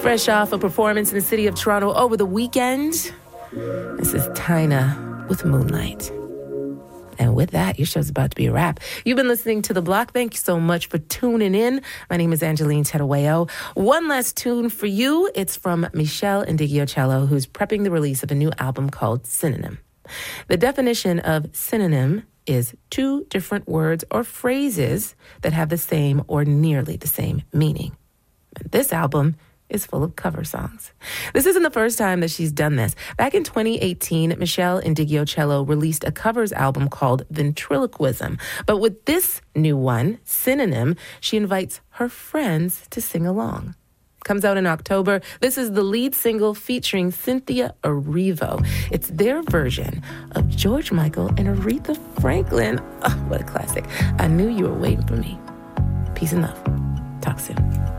Fresh off a performance in the city of Toronto over the weekend, this is Tyna with Moonlight. And with that, your show's about to be a wrap. You've been listening to The Block. Thank you so much for tuning in. My name is Angeline Terueo. One last tune for you. It's from Michelle Indigiocello, who's prepping the release of a new album called Synonym. The definition of synonym is two different words or phrases that have the same or nearly the same meaning. And this album is full of cover songs. This isn't the first time that she's done this. Back in 2018, Michelle Indigiocello released a covers album called Ventriloquism. But with this new one, Synonym, she invites her friends to sing along. Comes out in October. This is the lead single featuring Cynthia Erivo. It's their version of George Michael and Aretha Franklin. Oh, what a classic. I knew you were waiting for me. Peace and love. Talk soon.